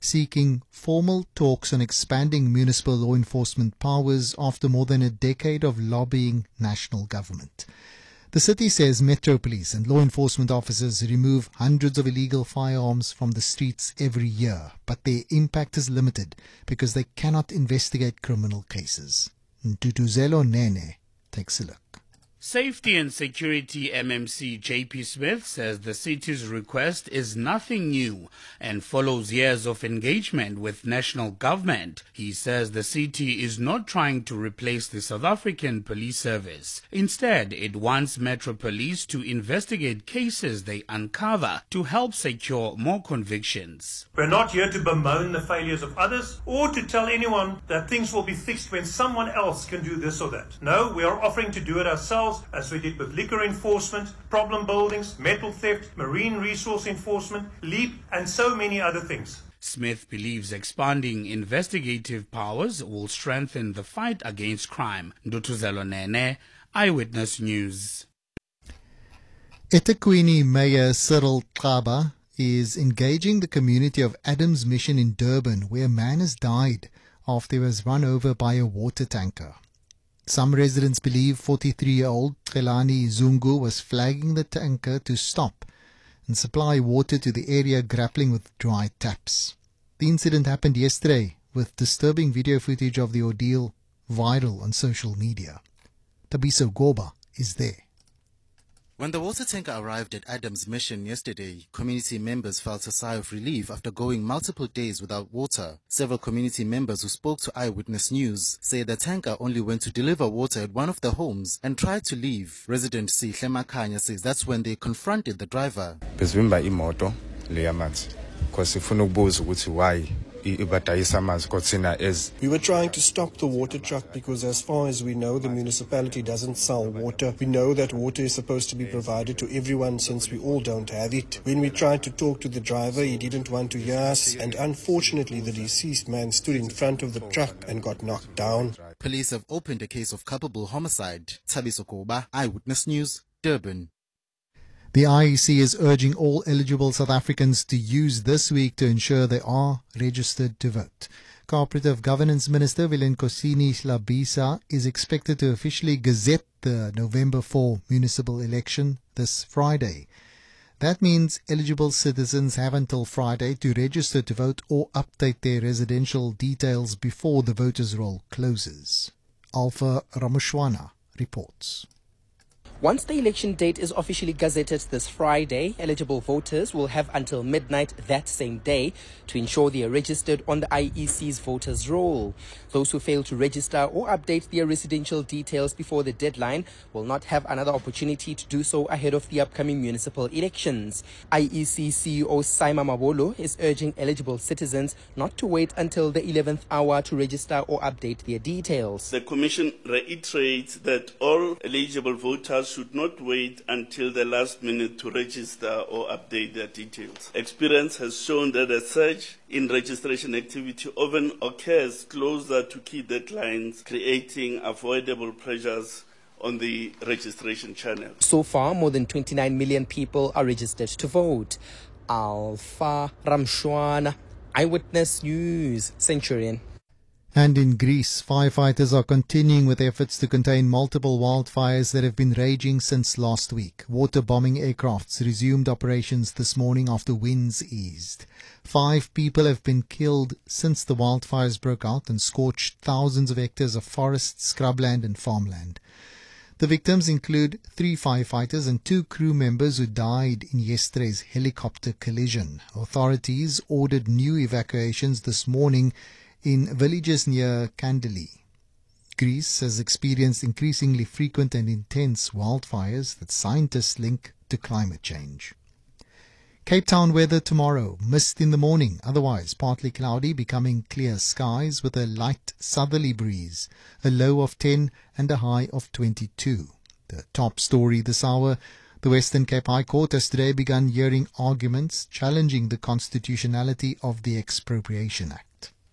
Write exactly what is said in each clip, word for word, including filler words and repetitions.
seeking formal talks on expanding municipal law enforcement powers after more than a decade of lobbying national government. The city says Metro Police and law enforcement officers remove hundreds of illegal firearms from the streets every year, but their impact is limited because they cannot investigate criminal cases. Ntutuzelo Nene takes a look. Safety and Security M M C J P Smith says the city's request is nothing new and follows years of engagement with national government. He says the city is not trying to replace the South African police service. Instead, it wants Metro Police to investigate cases they uncover to help secure more convictions. We're not here to bemoan the failures of others or to tell anyone that things will be fixed when someone else can do this or that. No, we are offering to do it ourselves, as we did with liquor enforcement, problem buildings, metal theft, marine resource enforcement, LEAP, and so many other things. Smith believes expanding investigative powers will strengthen the fight against crime. Ndutuzelo Nene, Eyewitness News. eThekwini Mayor Cyril Xaba is engaging the community of Adams Mission in Durban, where a man has died after he was run over by a water tanker. Some residents believe forty-three-year-old Trelani Zungu was flagging the tanker to stop and supply water to the area grappling with dry taps. The incident happened yesterday, with disturbing video footage of the ordeal viral on social media. Tabiso Goba is there. When the water tanker arrived at Adams Mission yesterday, community members felt a sigh of relief after going multiple days without water. Several community members who spoke to Eyewitness News say the tanker only went to deliver water at one of the homes and tried to leave. Resident Sihle Makanya says that's when they confronted the driver. Bezimba imoto leyamanzi because sifuna ukubuza ukuthi why ibadayisa amanzi kothina as. We were trying to stop the water truck because as far as we know, the municipality doesn't sell water. We know that water is supposed to be provided to everyone since we all don't have it. When we tried to talk to the driver, he didn't want to hear us, and unfortunately the deceased man stood in front of the truck and got knocked down. Police have opened a case of culpable homicide. Tabiso Goba, Eyewitness News, Durban. The I E C is urging all eligible South Africans to use this week to ensure they are registered to vote. Cooperative Governance Minister Vilenkosini Hlabisa is expected to officially gazette the November fourth municipal election this Friday. That means eligible citizens have until Friday to register to vote or update their residential details before the voters' roll closes. Alpha Ramushwana reports. Once the election date is officially gazetted this Friday, eligible voters will have until midnight that same day to ensure they are registered on the I E C's voters' roll. Those who fail to register or update their residential details before the deadline will not have another opportunity to do so ahead of the upcoming municipal elections. I E C C E O Saima Mabolo is urging eligible citizens not to wait until the eleventh hour to register or update their details. The Commission reiterates that all eligible voters should not wait until the last minute to register or update their details. Experience has shown that a surge in registration activity often occurs closer to key deadlines, creating avoidable pressures on the registration channel. So far, more than twenty-nine million people are registered to vote. Alpha Ramshwana, Eyewitness News, Centurion. And in Greece, firefighters are continuing with efforts to contain multiple wildfires that have been raging since last week. Water bombing aircrafts resumed operations this morning after winds eased. Five people have been killed since the wildfires broke out and scorched thousands of hectares of forest, scrubland and farmland. The victims include three firefighters and two crew members who died in yesterday's helicopter collision. Authorities ordered new evacuations this morning in villages near Kandili. Greece has experienced increasingly frequent and intense wildfires that scientists link to climate change. Cape Town weather tomorrow, mist in the morning, otherwise partly cloudy, becoming clear skies with a light southerly breeze, a low of ten and a high of twenty-two. The top story this hour, the Western Cape High Court has today begun hearing arguments challenging the constitutionality of the Expropriation Act.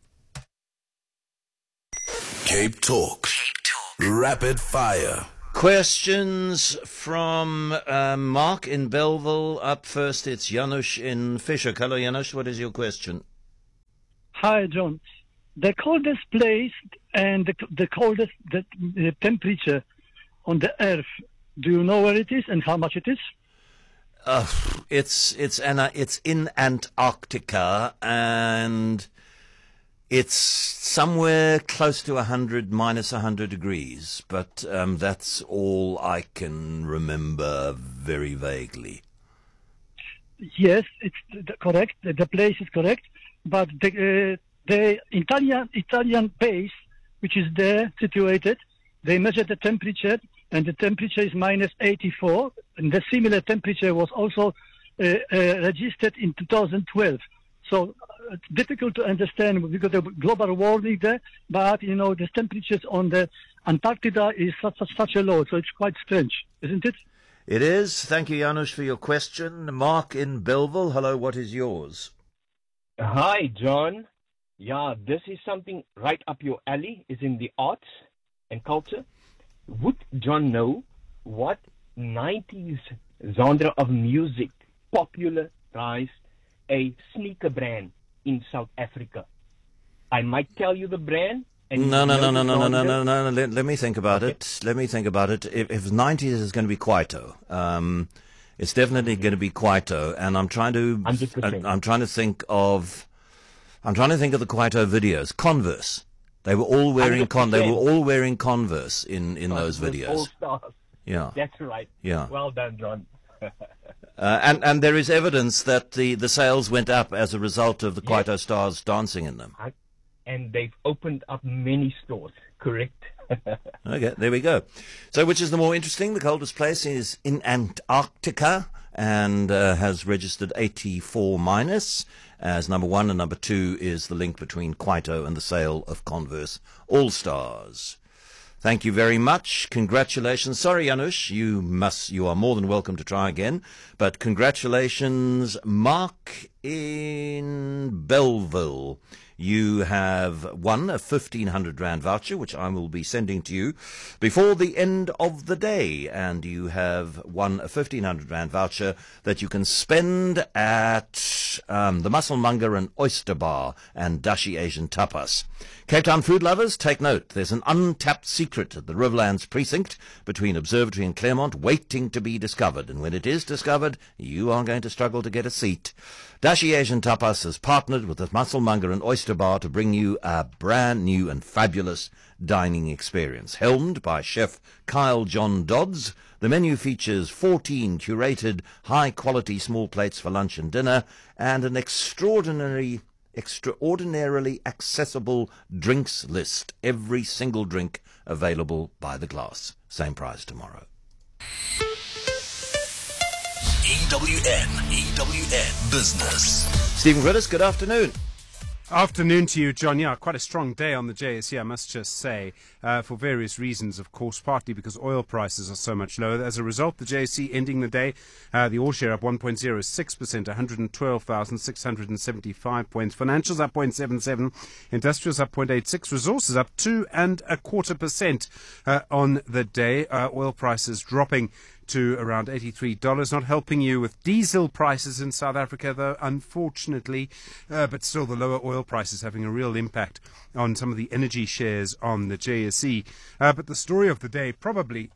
Cape Talk. Rapid fire. Questions from uh, Mark in Belleville. Up first, it's Janusz in Fisher. Hello, Janusz. What is your question? Hi, John. The coldest place and the, the coldest the, the temperature on the Earth, do you know where it is and how much it is? Uh, it's it's Anna. It's in Antarctica, and it's somewhere close to a hundred, minus a hundred degrees. But um, that's all I can remember very vaguely. Yes, it's correct. The place is correct, but the uh, the Italian Italian base, which is there situated, they measured the temperature, and the temperature is minus eighty-four, and the similar temperature was also uh, uh, registered in two thousand twelve. So uh, it's difficult to understand because of global warming there, but you know the temperatures on the Antarctica is such, such, such a low, so it's quite strange, isn't it? It is. Thank you, Janusz, for your question. Mark in Belleville, hello, what is yours? Hi, John. Yeah, this is something right up your alley, is in the arts and culture. Would John know what nineties genre of music popularized a sneaker brand in South Africa? I might tell you the brand. And No, no, you no, know no, the no, no, no, genre. no, no. Let, let me think about it. Let me think about it. If, if nineties is going to be Kwaito, um, it's definitely going to be Kwaito, and I'm trying to, one hundred percent. I'm trying to think of, I'm trying to think of the Kwaito videos. Converse. They were all wearing con. They were all wearing Converse in in those videos. All stars. Yeah. That's right. Yeah. Well done, John. Uh, and and there is evidence that the, the sales went up as a result of the Yes. Kwaito stars dancing in them. I- And they've opened up many stores, correct? Okay, there we go. So which is the more interesting? The coldest place is in Antarctica and uh, has registered eighty-four minus as number one, and number two is the link between Kwaito and the sale of Converse All-Stars. Thank you very much. Congratulations. Sorry, Janusz, you must, you are more than welcome to try again. But congratulations, Mark in Belleville. You have won a fifteen hundred rand voucher, which I will be sending to you before the end of the day. And you have won a fifteen hundred rand voucher that you can spend at um, the Musselmonger and Oyster Bar and Dashi Asian Tapas. Cape Town food lovers, take note. There's an untapped secret at the Riverlands precinct between Observatory and Claremont waiting to be discovered. And when it is discovered, you are going to struggle to get a seat. Dashi Asian Tapas has partnered with the Musselmonger and Oyster Bar to bring you a brand new and fabulous dining experience. Helmed by Chef Kyle John Dodds, the menu features fourteen curated, high-quality small plates for lunch and dinner, and an extraordinary, extraordinarily accessible drinks list. Every single drink available by the glass. Same price tomorrow. E W N, E W N Business. Stephen Grittis, good afternoon. Afternoon to you, John. Yeah, quite a strong day on the J S E, I must just say, uh, for various reasons, of course, partly because oil prices are so much lower. As a result, the J S E ending the day, uh, the all share up one point zero six percent, one hundred twelve thousand six hundred seventy-five points. Financials up zero point seven seven, industrials up zero point eight six, resources up two and a quarter percent uh, on the day. Uh, oil prices dropping to around eighty-three dollars, not helping you with diesel prices in South Africa, though, unfortunately, uh, but still the lower oil prices having a real impact on some of the energy shares on the J S E. Uh, but the story of the day, probably,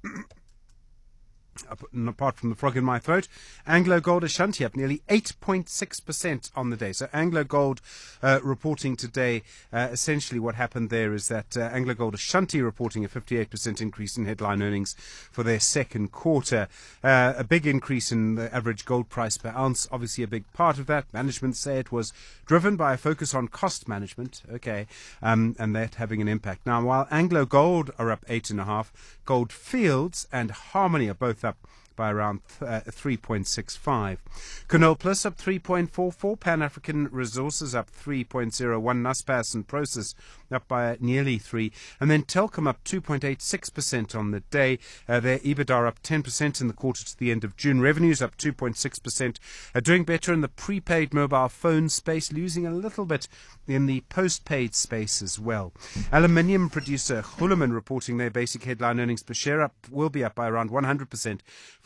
apart from the frog in my throat, Anglo Gold Ashanti up nearly eight point six percent on the day. So Anglo Gold uh, reporting today, uh, essentially what happened there is that uh, Anglo Gold Ashanti reporting a fifty-eight percent increase in headline earnings for their second quarter. Uh, a big increase in the average gold price per ounce, obviously a big part of that. Management say it was driven by a focus on cost management, okay, um, and that having an impact. Now, while Anglo Gold are up eight and a half, Gold Fields and Harmony are both up by around uh, three point six five. Canal Plus up three point four four, Pan African Resources up three point zero one, Naspers and Process up by nearly three, and then Telkom up two point eight six percent on the day. Uh, their EBITDA up ten percent in the quarter to the end of June. Revenues up two point six percent. Uh, doing better in the prepaid mobile phone space, losing a little bit in the postpaid space as well. Aluminium producer Hulaman reporting their basic headline earnings per share up will be up by around one hundred percent for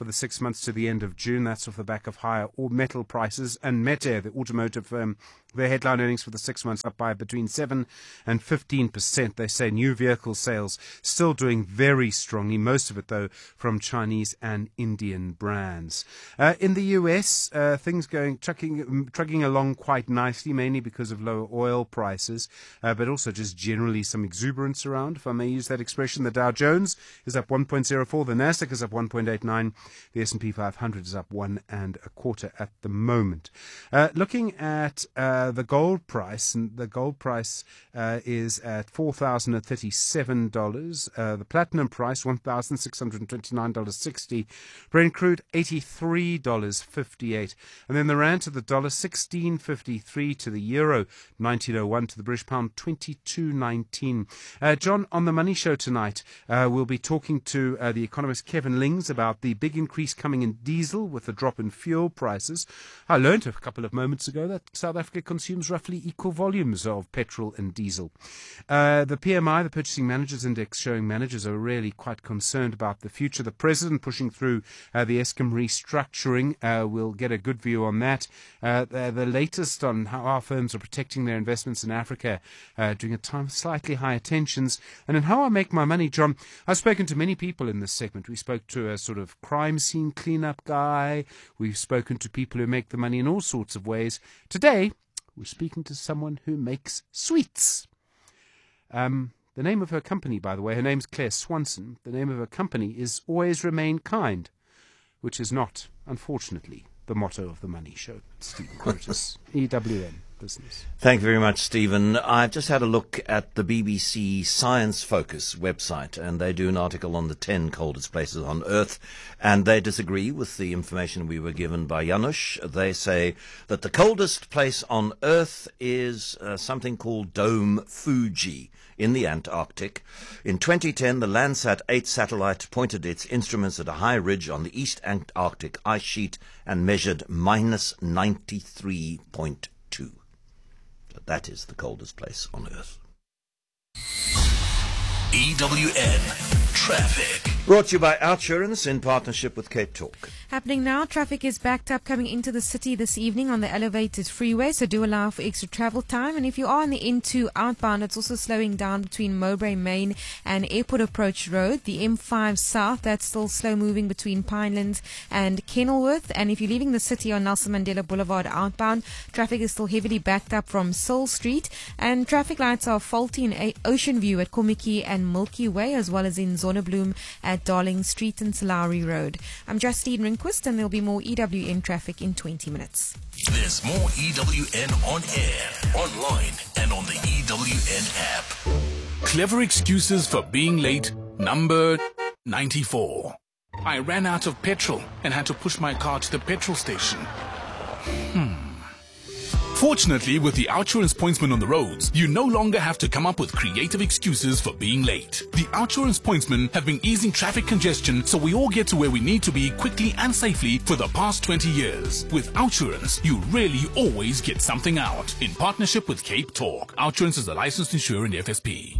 for the six months to the end of June. That's off the back of higher metal prices. And Metair, the automotive firm, their headline earnings for the six months up by between seven and fifteen percent. They say new vehicle sales still doing very strongly, most of it, though, from Chinese and Indian brands. Uh, in the U S, uh, things going trucking, trucking along quite nicely, mainly because of lower oil prices, uh, but also just generally some exuberance around, if I may use that expression. The Dow Jones is up one point zero four, the Nasdaq is up one point eight nine, the S and P five hundred is up one and a quarter at the moment. Uh, looking at uh, the gold price, and the gold price uh, is at four thousand thirty-seven dollars. Uh, the platinum price, one thousand six hundred twenty-nine dollars and sixty cents. Brent crude, eighty-three dollars and fifty-eight cents. And then the rand to the dollar, sixteen fifty-three, to the euro, nineteen oh one, to the British pound, twenty-two nineteen. Uh, John, on the Money Show tonight, uh, we'll be talking to uh, the economist Kevin Lings about the big increase coming in diesel with the drop in fuel prices. I learned a couple of moments ago that South Africa consumes roughly equal volumes of petrol and diesel. Uh, the P M I, the Purchasing Managers Index, showing managers are really quite concerned about the future. The President pushing through uh, the Eskom restructuring. Uh, we'll get a good view on that. Uh, the, the latest on how our firms are protecting their investments in Africa uh, during a time of slightly higher tensions. And in How I Make My Money, John, I've spoken to many people in this segment. We spoke to a sort of crime scene cleanup guy. We've spoken to people who make the money in all sorts of ways. Today, we're speaking to someone who makes sweets. Um, the name of her company, by the way, her name's Claire Swanson. The name of her company is Always Remain Kind, which is not, unfortunately, the motto of the Money Show. Stephen Curtis, E W N Business. Thank you very much, Stephen. I've just had a look at the B B C Science Focus website, and they do an article on the ten coldest places on Earth, and they disagree with the information we were given by Janusz. They say that the coldest place on Earth is uh, something called Dome Fuji in the Antarctic. In twenty ten, the Landsat eight satellite pointed its instruments at a high ridge on the East Antarctic ice sheet and measured minus ninety-three point two. That is the coldest place on Earth. E W N Traffic. Brought to you by Outsurance in partnership with Cape Talk. Happening now, traffic is backed up coming into the city this evening on the elevated freeway, so do allow for extra travel time. And if you are on the N two outbound, it's also slowing down between Mowbray Main and Airport Approach Road. The M five South, that's still slow moving between Pinelands and Kenilworth. And if you're leaving the city on Nelson Mandela Boulevard outbound, traffic is still heavily backed up from Seoul Street. And traffic lights are faulty in Ocean View at Komiki and Milky Way, as well as in Zonnebloem at Darling Street and Salari Road. I'm Justine Rinquist, and there'll be more E W N traffic in twenty minutes. There's more E W N on air, online, and on the E W N app. Clever excuses for being late, number ninety-four. I ran out of petrol and had to push my car to the petrol station. Hmm. Fortunately, with the Outsurance pointsman on the roads, you no longer have to come up with creative excuses for being late. The Outsurance pointsmen have been easing traffic congestion so we all get to where we need to be quickly and safely for the past twenty years. With Outsurance, you really always get something out. In partnership with Cape Talk, Outsurance is a licensed insurer in F S P.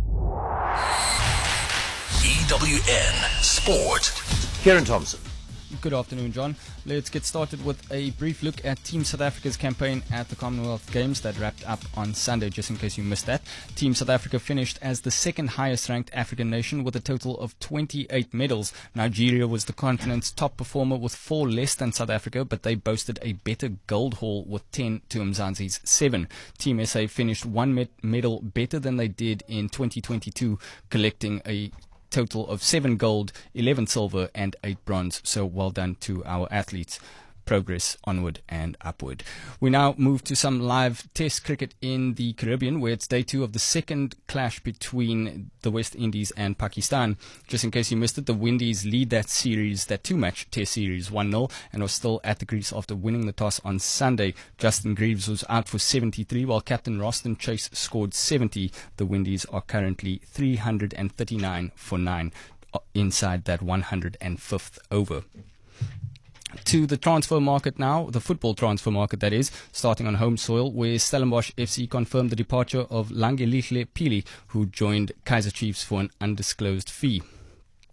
E W N Sport. Kieran Thompson. Good afternoon, John. Let's get started with a brief look at Team South Africa's campaign at the Commonwealth Games that wrapped up on Sunday, just in case you missed that. Team South Africa finished as the second highest ranked African nation with a total of twenty-eight medals. Nigeria was the continent's top performer with four less than South Africa, but they boasted a better gold haul with ten to Mzansi's seven. Team S A finished one med- medal better than they did in twenty twenty-two, collecting a total of seven gold, eleven silver and eight bronze. So well done to our athletes. Progress onward and upward. We now move to some live test cricket in the Caribbean, where it's day two of the second clash between the West Indies and Pakistan. Just in case you missed it, the Windies lead that series, that two-match test series one nil, and are still at the crease after winning the toss on Sunday. Justin Greaves was out for seventy-three, while Captain Roston Chase scored seventy. The Windies are currently three hundred thirty-nine for nine inside that one hundred fifth over. To the transfer market now, the football transfer market that is, starting on home soil, where Stellenbosch F C confirmed the departure of Langelihle Pili, who joined Kaizer Chiefs for an undisclosed fee.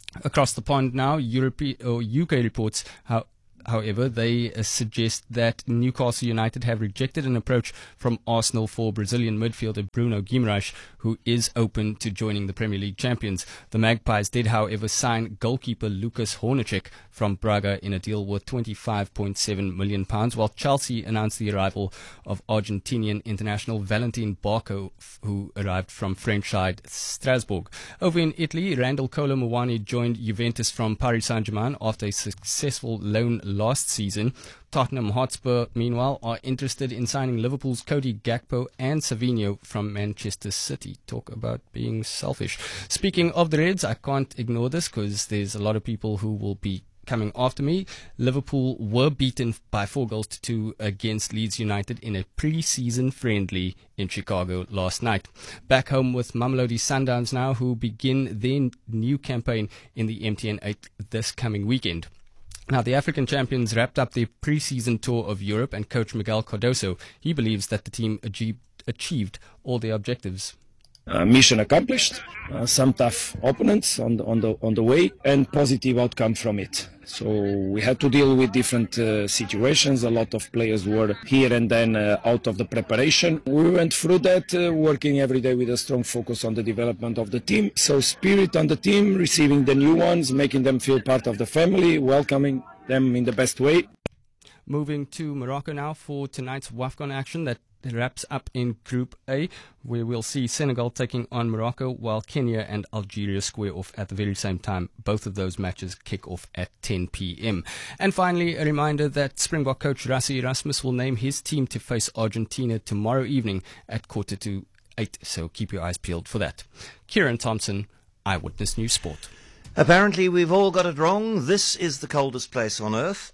Across the pond now, Europe or U K reports how. However, they uh, suggest that Newcastle United have rejected an approach from Arsenal for Brazilian midfielder Bruno Guimaraes, who is open to joining the Premier League champions. The Magpies did, however, sign goalkeeper Lucas Hornacek from Braga in a deal worth twenty-five point seven million pounds, while Chelsea announced the arrival of Argentinian international Valentin Barco, who arrived from French side Strasbourg. Over in Italy, Randall Kolo Muani joined Juventus from Paris Saint-Germain after a successful loan last season. Tottenham Hotspur, meanwhile, are interested in signing Liverpool's Cody Gakpo and Savinho from Manchester City. Talk about being selfish. Speaking of the Reds, I can't ignore this because there's a lot of people who will be coming after me. Liverpool were beaten by four goals to two against Leeds United in a pre-season friendly in Chicago last night. Back home with Mamelodi Sundowns now, who begin their new campaign in the M T N eight this coming weekend. Now, the African champions wrapped up their pre-season tour of Europe, and coach Miguel Cardoso, he believes that the team achieved, achieved all their objectives. Uh, mission accomplished. Uh, some tough opponents on the, on the on the way, and positive outcome from it. So we had to deal with different uh, situations. A lot of players were here and then uh, out of the preparation. We went through that, uh, working every day with a strong focus on the development of the team. So spirit on the team, receiving the new ones, making them feel part of the family, welcoming them in the best way. Moving to Morocco now for tonight's WAFCON action that wraps up in Group A, where we'll see Senegal taking on Morocco, while Kenya and Algeria square off at the very same time. Both of those matches kick off at ten p.m. And finally, a reminder that Springbok coach Rassie Erasmus will name his team to face Argentina tomorrow evening at quarter to eight, so keep your eyes peeled for that. Kieran Thompson, Eyewitness News Sport. Apparently we've all got it wrong. This is the coldest place on earth.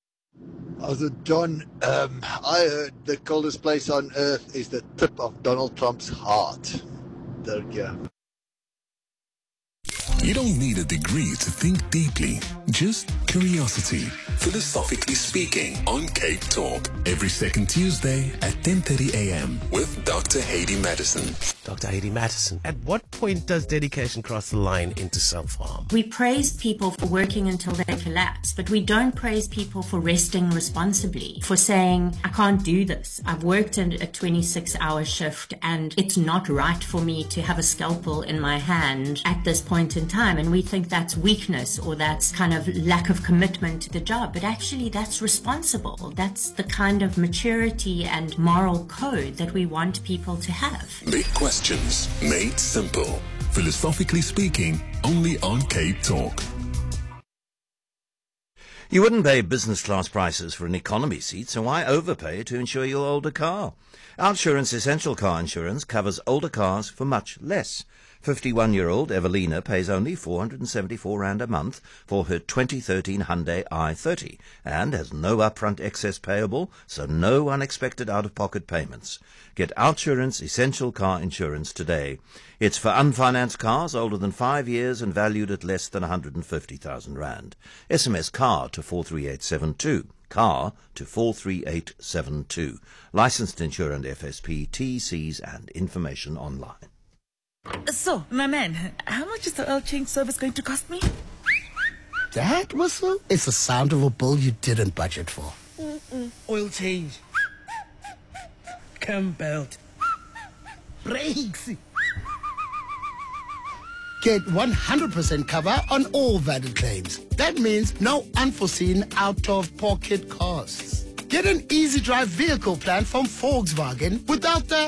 Also, John, um, I heard the coldest place on earth is the tip of Donald Trump's heart. There you go. You don't need a degree to think deeply, just curiosity. Philosophically Speaking on Cape Talk, every second Tuesday at ten thirty a.m. with Doctor Haydee Madison. Doctor Haydee Madison, at what point does dedication cross the line into self-harm? We praise people for working until they collapse, but we don't praise people for resting responsibly, for saying, I can't do this. I've worked in a twenty-six hour shift and it's not right for me to have a scalpel in my hand at this point in time. And we think that's weakness or that's kind of lack of commitment to the job. But actually that's responsible. That's the kind of maturity and moral code that we want people to have. Big questions made simple. Philosophically Speaking, only on Cape Talk. You wouldn't pay business class prices for an economy seat, so why overpay to insure your older car? Outsurance Essential Car Insurance covers older cars for much less. fifty-one-year-old Evelina pays only four hundred seventy-four rand a month for her twenty thirteen Hyundai i thirty and has no upfront excess payable, so no unexpected out-of-pocket payments. Get Outsurance Essential Car Insurance today. It's for unfinanced cars older than five years and valued at less than one hundred fifty thousand rand. S M S CAR to four three eight seven two. CAR to four three eight seven two. Licensed insurer and F S P, T Cs and information online. So, my man, how much is the oil change service going to cost me? That whistle is the sound of a bill you didn't budget for. Mm-mm. Oil change. Cam belt. Brakes. Get one hundred percent cover on all valid claims. That means no unforeseen out-of-pocket costs. Get an easy drive vehicle plan from Volkswagen without the...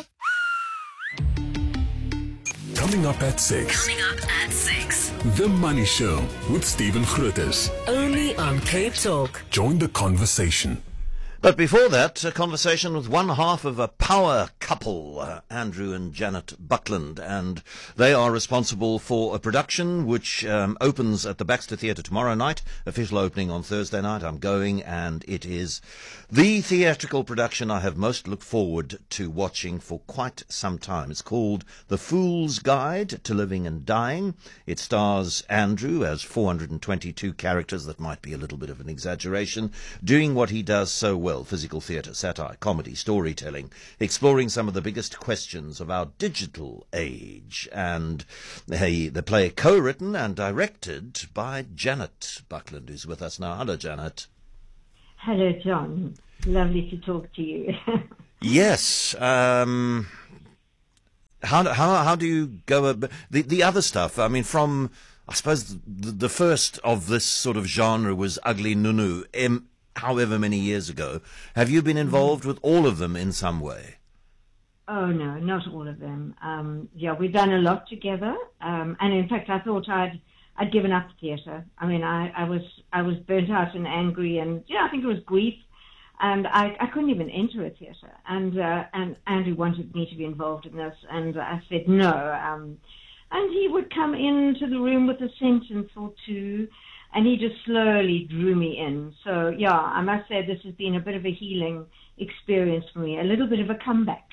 Coming up at six. Coming up at six. The Money Show with Stephen Grootes. Only on Cape Talk. Join the conversation. But before that, a conversation with one half of a power couple, uh, Andrew and Janet Buckland, and they are responsible for a production which um, opens at the Baxter Theatre tomorrow night, official opening on Thursday night. I'm going, and it is the theatrical production I have most looked forward to watching for quite some time. It's called The Fool's Guide to Living and Dying. It stars Andrew as four hundred twenty-two characters, that might be a little bit of an exaggeration, doing what he does so well. Well, physical theatre, satire, comedy, storytelling, exploring some some of the biggest questions of our digital age. And hey, the play co-written and directed by Janet Buckland, who's with us now. Hello, Janet. Hello, John. Lovely to talk to you. Yes. Um, how, how, how do you go about the, the other stuff? I mean, from, I suppose, the, the first of this sort of genre was Ugly Nunu, um, however many years ago. Have you been involved with all of them in some way? Oh, no, not all of them. Um, yeah, we've done a lot together. Um, and in fact, I thought I'd, I'd given up theatre. I mean, I, I was, I was burnt out and angry, and, yeah, I think it was grief. And I, I couldn't even enter a theatre. And, uh, and Andrew wanted me to be involved in this. And I said no. Um, and he would come into the room with a sentence or two, and he just slowly drew me in. So, yeah, I must say this has been a bit of a healing experience for me, a little bit of a comeback.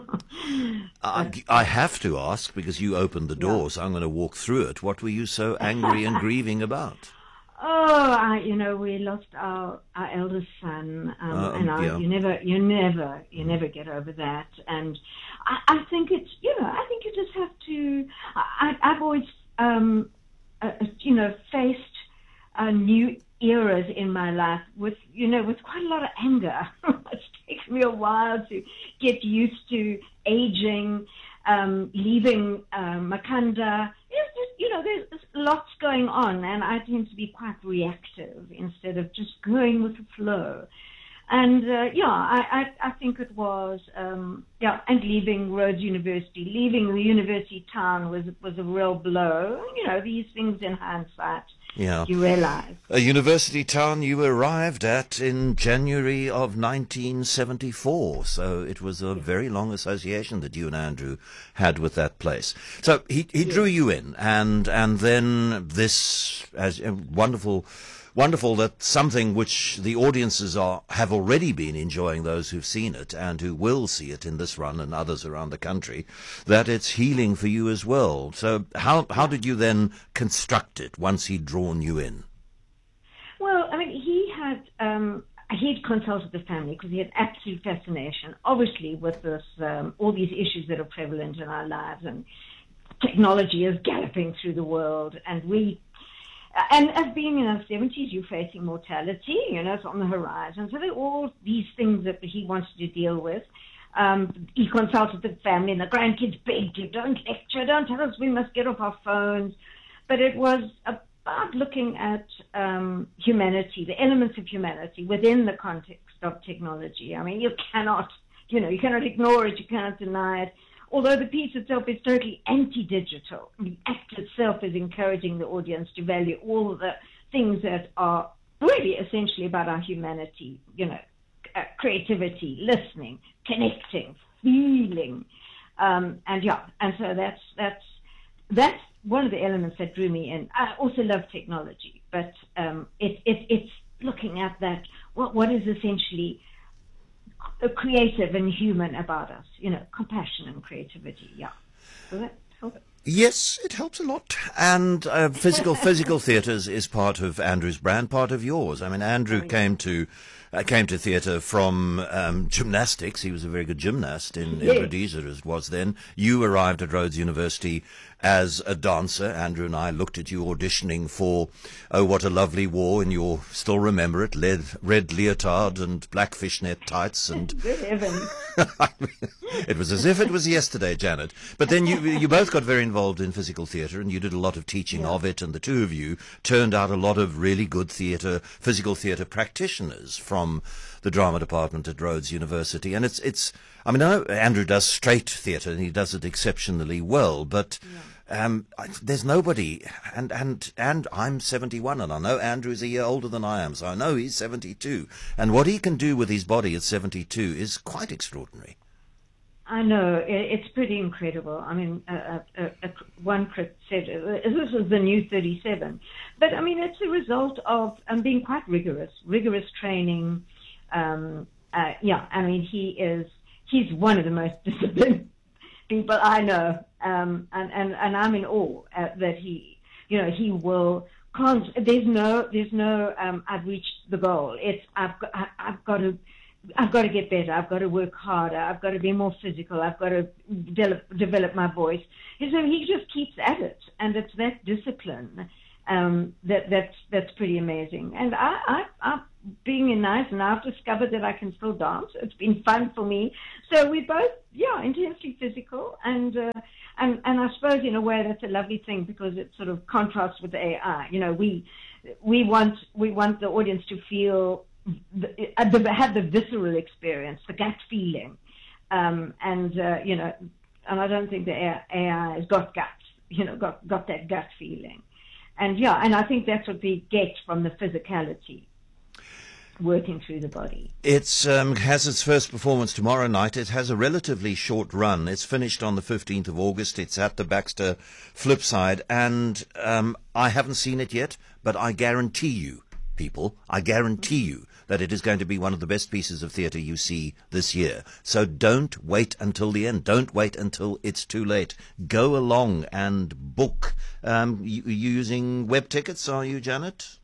I, I have to ask, because you opened the door, yeah. So I'm going to walk through it. What were you so angry and grieving about? Oh, I, you know, we lost our, our eldest son, um, uh, and I, yeah. you never, you never, you never get over that. And I, I think it's, you know, I think you just have to. I, I've always, um, uh, you know, faced uh, new eras in my life with, you know, with quite a lot of anger. It takes me a while to get used to aging, um, leaving uh, Makanda. It's just, you know, there's lots going on, and I tend to be quite reactive instead of just going with the flow. And, uh, yeah, I, I, I think it was, um, yeah, and leaving Rhodes University, leaving the university town was, was a real blow. You know, these things in hindsight, yeah. you realize. A university town you arrived at in January of nineteen seventy-four, so it was a very long association that you and Andrew had with that place. So he, he drew you in, and, and then this, as uh, wonderful... Wonderful that something which the audiences are have already been enjoying, those who've seen it and who will see it in this run and others around the country, that it's healing for you as well. So how how did you then construct it once he'd drawn you in? Well, I mean, he had um, he'd consulted the family because he had absolute fascination, obviously, with this um, all these issues that are prevalent in our lives, and technology is galloping through the world, and we. And as being in our seventies, you're facing mortality, you know, it's on the horizon. So there are all these things that he wanted to deal with. Um, he consulted the family, and the grandkids begged him, don't lecture, don't tell us we must get off our phones. But it was about looking at um, humanity, the elements of humanity within the context of technology. I mean, you cannot, you know, you cannot ignore it, you cannot deny it. Although the piece itself is totally anti-digital, the act itself is encouraging the audience to value all the things that are really essentially about our humanity, you know, uh, creativity, listening, connecting, feeling, um, and yeah, and so that's that's that's one of the elements that drew me in. I also love technology, but um, it, it, it's looking at that what what is essentially creative and human about us, you know, compassion and creativity, yeah. So that helps. Yes, it helps a lot. And uh, physical physical theatres is part of Andrew's brand, part of yours. I mean, Andrew oh, yeah. came to uh, came to theatre from um, gymnastics. He was a very good gymnast in, in yes. Rhodesia, as was then. You arrived at Rhodes University as a dancer. Andrew and I looked at you auditioning for Oh, What a Lovely War, and you'll still remember it, red, red leotard and black fishnet tights. And good heavens. It was as if it was yesterday, Janet. But then you you both got very involved in physical theatre, and you did a lot of teaching yeah. of it, and the two of you turned out a lot of really good theatre, physical theatre practitioners from the drama department at Rhodes University. And it's, it's I mean, I know Andrew does straight theatre, and he does it exceptionally well, but... Yeah. Um, there's nobody, and, and, and I'm seventy-one, and I know Andrew's a year older than I am, so I know he's seventy-two. And what he can do with his body at seventy-two is quite extraordinary. I know, it's pretty incredible. I mean, uh, uh, uh, one critic said, uh, this is the new thirty-seven. But, I mean, it's a result of um, being quite rigorous, rigorous training. Um, uh, yeah, I mean, he is, he's one of the most disciplined people I know, um, and, and, and I'm in awe uh, that he, you know, he will, can't, there's no, there's no, um, I've reached the goal. It's, I've got, I've got to I've got to get better. I've got to work harder. I've got to be more physical. I've got to de- develop my voice. And so he just keeps at it, and it's that discipline um, that that's that's pretty amazing. And I, I, I, being in nice, and I've discovered that I can still dance. It's been fun for me. So we're both, yeah, intensely physical, and uh, and and I suppose in a way that's a lovely thing because it sort of contrasts with the A I. You know, we we want we want the audience to feel. The, have the visceral experience, the gut feeling, um, and uh, you know, and I don't think the A I has got guts, you know, got got that gut feeling, and yeah, and I think that's what we get from the physicality working through the body. It um, has its first performance tomorrow night. It has a relatively short run. It's finished on the fifteenth of August. It's at the Baxter Flipside, and um, I haven't seen it yet, but I guarantee you, people, I guarantee you that it is going to be one of the best pieces of theatre you see this year. So don't wait until the end. Don't wait until it's too late. Go along and book. Um, you, you using web tickets, are you, Janet?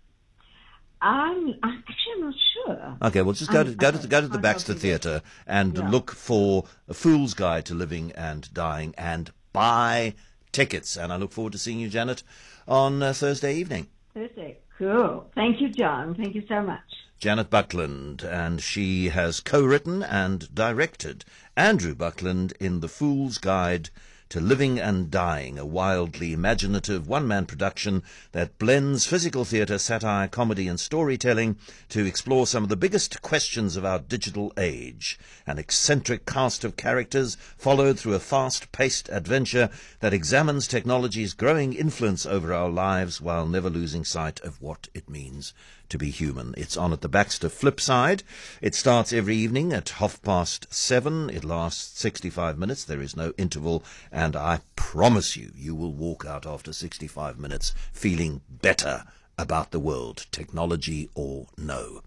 I'm, I'm actually I'm not sure. Okay, well, just go to I'm, go to the, go to the I'm Baxter hoping Theatre and Yeah. look for A Fool's Guide to Living and Dying and buy tickets. And I look forward to seeing you, Janet, on uh, Thursday evening. Thursday. Cool. Thank you, John. Thank you so much. Janet Buckland, and she has co-written and directed Andrew Buckland in The Fool's Guide to Living and Dying, a wildly imaginative one-man production that blends physical theatre, satire, comedy and storytelling to explore some of the biggest questions of our digital age. An eccentric cast of characters followed through a fast-paced adventure that examines technology's growing influence over our lives while never losing sight of what it means to be human. It's on at the Baxter Flipside. It starts every evening at half past seven. It lasts sixty-five minutes. There is no interval, and I promise you, you will walk out after sixty-five minutes feeling better about the world, technology or no.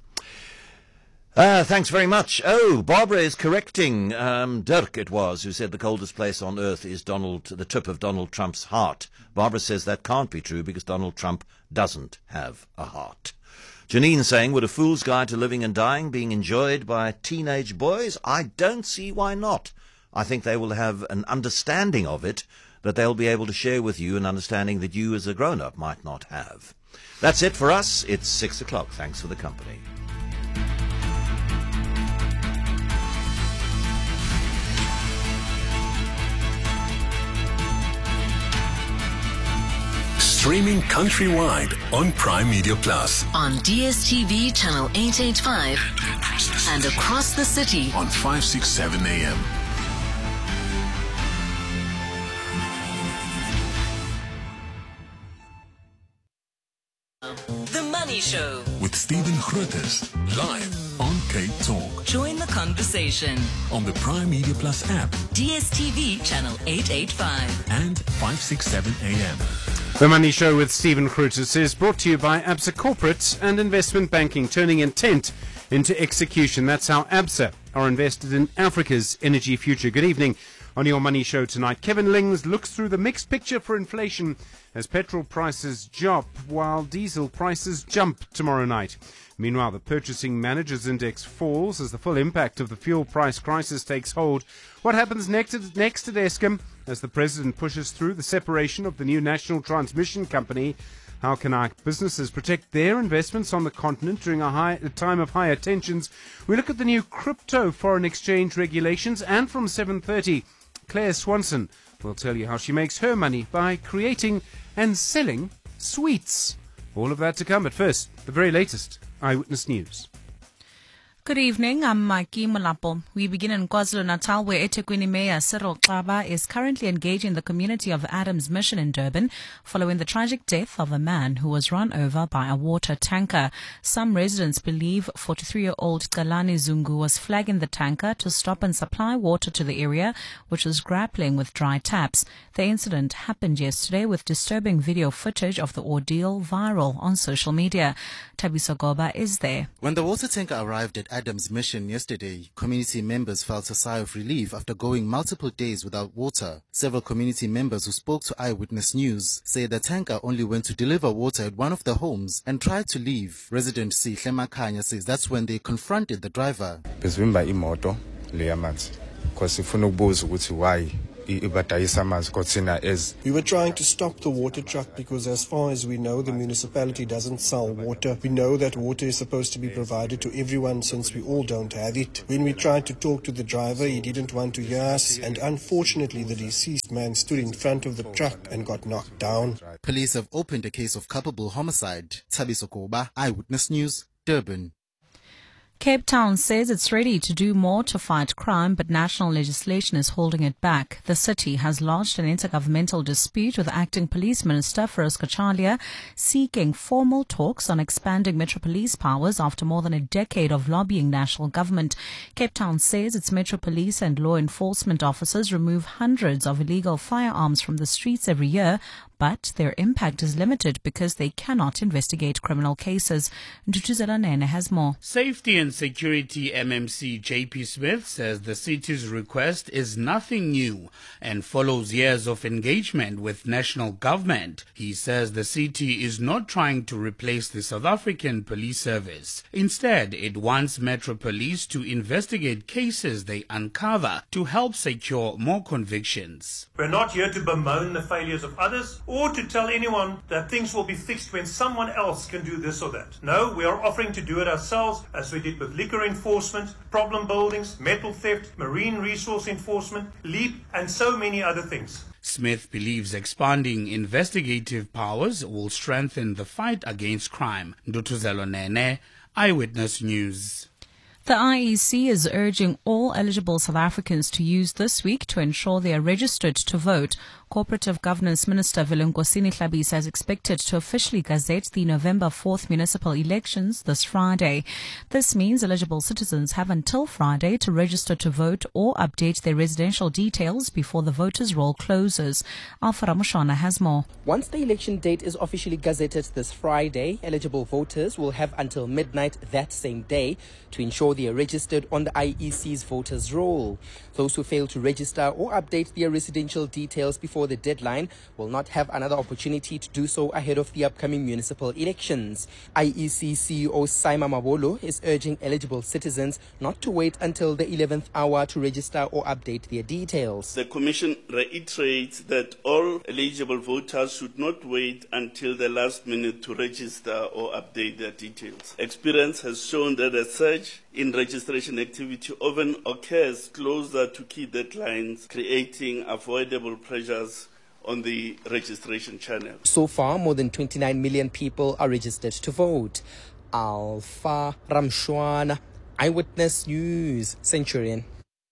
Uh, thanks very much. Oh, Barbara is correcting um, Dirk, it was, who said the coldest place on earth is Donald, the tip of Donald Trump's heart. Barbara says that can't be true because Donald Trump doesn't have a heart. Janine saying, would A Fool's Guide to Living and Dying being enjoyed by teenage boys? I don't see why not. I think they will have an understanding of it that they'll be able to share with you, an understanding that you as a grown-up might not have. That's it for us. It's six o'clock. Thanks for the company. Streaming countrywide on Prime Media Plus. On D S T V channel eight eighty-five and across the city on five sixty-seven A M. The Money Show With Stephen Grootes, live on Cape Talk. Join the conversation On the Prime Media Plus app D S T V channel eight eighty-five and five sixty-seven A M. The Money Show with Stephen Grootes is brought to you by ABSA Corporate and Investment Banking, turning intent into execution. That's how ABSA are invested in Africa's energy future. Good evening. On your Money Show tonight, Kevin Lings looks through the mixed picture for inflation as petrol prices drop while diesel prices jump tomorrow night. Meanwhile, the Purchasing Managers Index falls as the full impact of the fuel price crisis takes hold. What happens next, next at Eskom as the President pushes through the separation of the new National Transmission Company? How can our businesses protect their investments on the continent during a, high, a time of higher tensions? We look at the new crypto foreign exchange regulations, and from seven thirty, Claire Swanson will tell you how she makes her money by creating and selling sweets. All of that to come, but first, the very latest Eyewitness News. Good evening, I'm Mikey Mulapo. We begin in KwaZulu-Natal, where eThekwini Mayor Cyril Xaba is currently engaging the community of Adams Mission in Durban following the tragic death of a man who was run over by a water tanker. Some residents believe forty-three-year-old Kalani Zungu was flagging the tanker to stop and supply water to the area, which was grappling with dry taps. The incident happened yesterday, with disturbing video footage of the ordeal viral on social media. Tabiso Goba is there. When the water tanker arrived at Adams Mission yesterday, community members felt a sigh of relief after going multiple days without water. Several community members who spoke to Eyewitness News say the tanker only went to deliver water at one of the homes and tried to leave. Resident Sihle Makanya says that's when they confronted the driver. Bezwimba imoto leyamanzi because sifuna ukubuza ukuthi why ibadayisa amanzi kothina as we were trying to stop the water truck because as far as we know the municipality doesn't sell water. We know that water is supposed to be provided to everyone since we all don't have it. When we tried to talk to the driver, he didn't want to hear us, and unfortunately the deceased man stood in front of the truck and got knocked down. Police have opened a case of culpable homicide. Thabiso Koba, Eyewitness News, Durban. Cape Town says it's ready to do more to fight crime, but national legislation is holding it back. The city has lodged an intergovernmental dispute with Acting Police Minister Feroz Kachalia, seeking formal talks on expanding Metro Police powers after more than a decade of lobbying national government. Cape Town says its Metro Police and law enforcement officers remove hundreds of illegal firearms from the streets every year, but their impact is limited because they cannot investigate criminal cases. Ndutuzela Nene has more. Safety and Security M M C J P Smith says the city's request is nothing new and follows years of engagement with national government. He says the city is not trying to replace the South African Police Service. Instead, it wants Metro Police to investigate cases they uncover to help secure more convictions. We're not here to bemoan the failures of others or to tell anyone that things will be fixed when someone else can do this or that. No, we are offering to do it ourselves, as we did with liquor enforcement, problem buildings, metal theft, marine resource enforcement, LEAP, and so many other things. Smith believes expanding investigative powers will strengthen the fight against crime. Ndutuzelo Nene, Eyewitness News. The I E C is urging all eligible South Africans to use this week to ensure they are registered to vote. Cooperative Governance Minister Velenkosini Hlabisa is expected to officially gazette the November fourth municipal elections this Friday. This means eligible citizens have until Friday to register to vote or update their residential details before the voters' roll closes. Alpha Ramushana has more. Once the election date is officially gazetted this Friday, eligible voters will have until midnight that same day to ensure they are registered on the I E C's voters' roll. Those who fail to register or update their residential details before the deadline will not have another opportunity to do so ahead of the upcoming municipal elections. I E C C E O Saima Mabolo is urging eligible citizens not to wait until the eleventh hour to register or update their details. The Commission reiterates that all eligible voters should not wait until the last minute to register or update their details. Experience has shown that a surge in registration activity often occurs closer to key deadlines, creating avoidable pressures on the registration channel. So far, more than twenty-nine million people are registered to vote. Alpha Ramshwana, Eyewitness News, Centurion.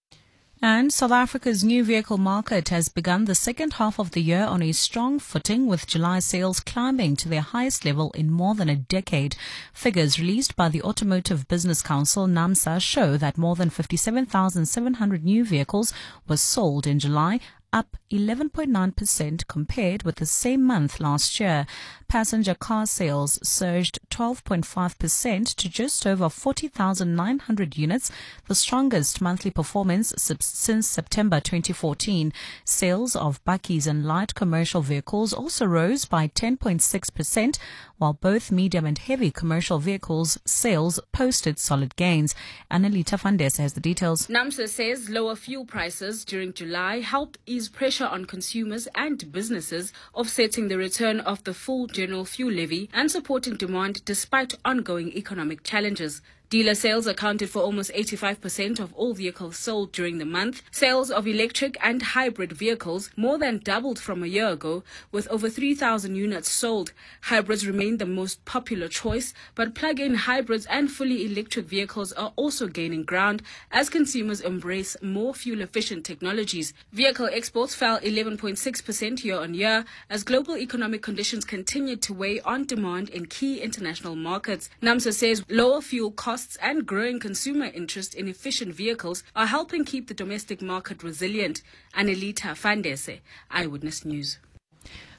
And South Africa's new vehicle market has begun the second half of the year on a strong footing, with July sales climbing to their highest level in more than a decade. Figures released by the Automotive Business Council, NAMSA, show that more than fifty-seven thousand seven hundred new vehicles were sold in July, up eleven point nine percent compared with the same month last year. Passenger car sales surged twelve point five percent to just over forty thousand nine hundred units, the strongest monthly performance since September twenty fourteen. Sales of bakkies and light commercial vehicles also rose by ten point six percent, while both medium and heavy commercial vehicles sales posted solid gains. Annalita Fandesa has the details. NAMSA says lower fuel prices during July helped ease pressure on consumers and businesses, offsetting the return of the full general fuel levy and supporting demand despite ongoing economic challenges. Dealer sales accounted for almost eighty-five percent of all vehicles sold during the month. Sales of electric and hybrid vehicles more than doubled from a year ago, with over three thousand units sold. Hybrids remain the most popular choice, but plug-in hybrids and fully electric vehicles are also gaining ground as consumers embrace more fuel-efficient technologies. Vehicle exports fell eleven point six percent year-on-year as global economic conditions continued to weigh on demand in key international markets. NAMSA says lower fuel costs and growing consumer interest in efficient vehicles are helping keep the domestic market resilient. Annalita Fandese, Eyewitness News.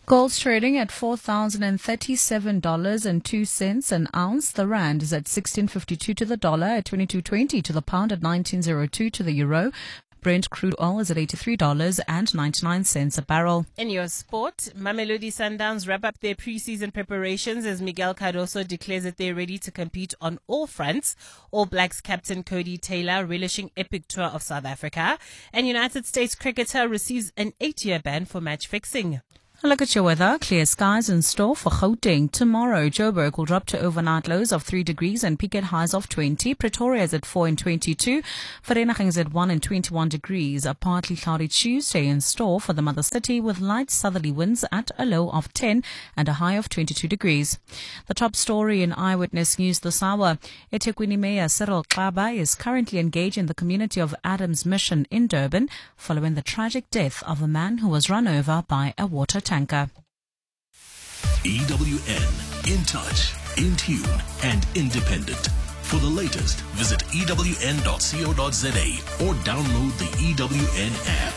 Gold's trading at four thousand thirty-seven dollars and two cents an ounce. The rand is at sixteen fifty-two to the dollar, at twenty-two twenty to the pound, at nineteen oh two to the euro. Brent crude oil is at eighty-three dollars and ninety-nine cents a barrel. In your sport, Mamelodi Sundowns wrap up their pre-season preparations as Miguel Cardoso declares that they're ready to compete on all fronts. All Blacks captain Cody Taylor relishing epic tour of South Africa. And United States cricketer receives an eight-year ban for match fixing. A look at your weather. Clear skies in store for Gauteng. Tomorrow, Joburg will drop to overnight lows of three degrees and peak at highs of twenty. Pretoria is at four and twenty-two. Vereeniging is at one and twenty-one degrees. A partly cloudy Tuesday in store for the mother city with light southerly winds at a low of ten and a high of twenty-two degrees. The top story in Eyewitness News this hour. eThekwini Mayor Cyril Xaba is currently engaged in the community of Adams Mission in Durban following the tragic death of a man who was run over by a water tanker. E W N, in touch, in tune, and independent. For the latest, visit E W N dot co dot za or download the E W N app.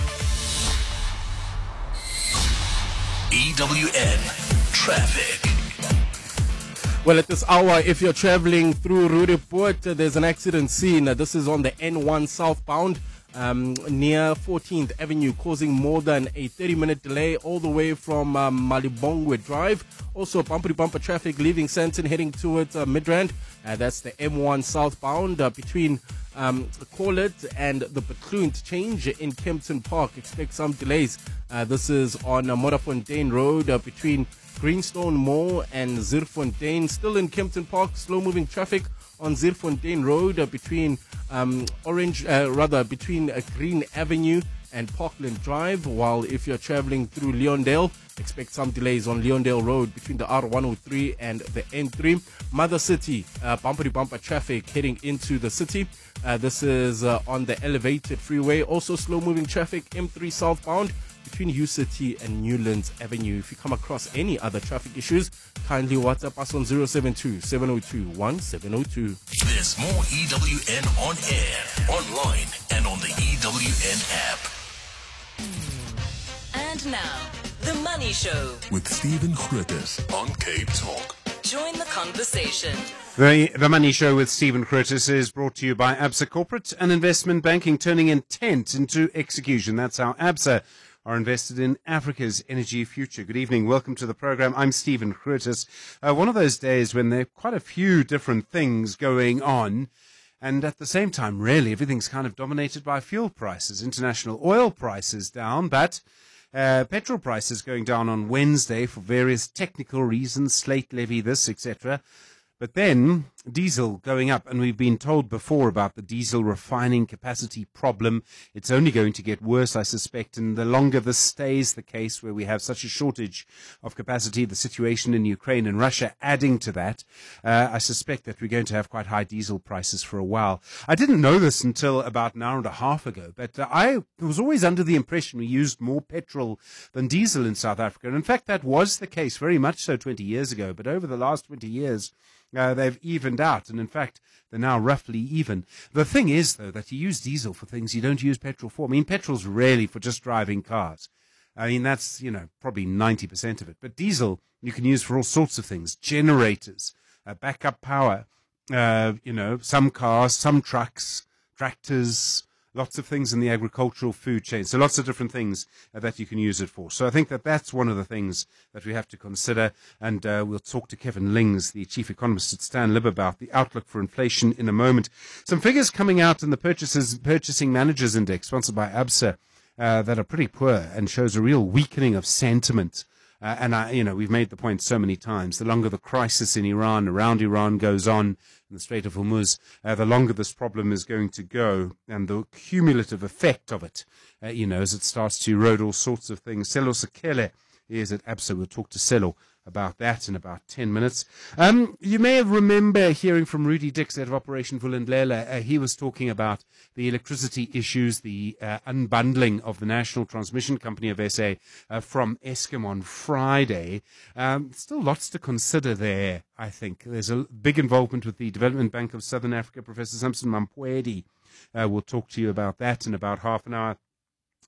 E W N Traffic. Well, at this hour, if you're traveling through Roodepoort, uh, there's an accident scene. Uh, this is on the N one southbound. Um, near fourteenth Avenue, causing more than a thirty minute delay all the way from um, Malibongwe Drive. Also, bumper bumper traffic leaving Sandton heading towards uh, Midrand. Uh, that's the M one southbound uh, between um, Corlet and the Bethune change in Kempton Park. Expect some delays. Uh, this is on uh, Morafontein Road uh, between Greenstone Mall and Zierfontein. Still in Kempton Park, slow moving traffic on Zierfontein Road uh, between um, Orange, uh, rather between uh, Green Avenue and Parkland Drive. While if you're traveling through Leondale, expect some delays on Leondale Road between the R one oh three and the N three. Mother City, uh, bumper bumper traffic heading into the city. Uh, this is uh, on the elevated freeway. Also slow moving traffic M three southbound between U City and Newlands Avenue. If you come across any other traffic issues, kindly WhatsApp us on zero seven two, seven oh two, one seven oh two. There's more E W N on air, online, and on the E W N app. And now, The Money Show with Stephen Grootes on Cape Talk. Join the conversation. The, the Money Show with Stephen Grootes is brought to you by ABSA Corporate and Investment Banking, turning intent into execution. That's how ABSA are invested in Africa's energy future. Good evening. Welcome to the program. I'm Stephen Grootes. Uh, one of those days when there are quite a few different things going on, and at the same time, really, everything's kind of dominated by fuel prices. International oil prices down, but uh, petrol prices going down on Wednesday for various technical reasons, slate levy, this, et cetera. But then diesel going up, and we've been told before about the diesel refining capacity problem. It's only going to get worse, I suspect, and the longer this stays the case where we have such a shortage of capacity, the situation in Ukraine and Russia adding to that, uh, I suspect that we're going to have quite high diesel prices for a while. I didn't know this until about an hour and a half ago, but uh, I was always under the impression we used more petrol than diesel in South Africa, and in fact that was the case very much so twenty years ago, but over the last twenty years, Uh, they've evened out, and in fact, they're now roughly even. The thing is, though, that you use diesel for things you don't use petrol for. I mean, petrol's really for just driving cars. I mean, that's, you know, probably ninety percent of it. But diesel, you can use for all sorts of things. Generators, uh, backup power, uh, you know, some cars, some trucks, tractors, lots of things in the agricultural food chain. So lots of different things uh, that you can use it for. So I think that that's one of the things that we have to consider. And uh, we'll talk to Kevin Lings, the chief economist at Stanlib, about the outlook for inflation in a moment. Some figures coming out in the purchases, Purchasing Managers Index, sponsored by ABSA, uh, that are pretty poor and shows a real weakening of sentiment. Uh, and, I, you know, we've made the point so many times. The longer the crisis in Iran, around Iran goes on, in the Strait of Hormuz, uh, the longer this problem is going to go, and the cumulative effect of it, uh, you know, as it starts to erode all sorts of things. Selo Sekele is at ABSA. We'll talk to Selo about that in about ten minutes. Um, you may remember hearing from Rudy Dix, head of Operation Vulindlela. Uh, he was talking about the electricity issues, the uh, unbundling of the National Transmission Company of S A uh, from Eskom on Friday. Um, still lots to consider there, I think. There's a big involvement with the Development Bank of Southern Africa. Professor Samson Mampwedi uh, will talk to you about that in about half an hour.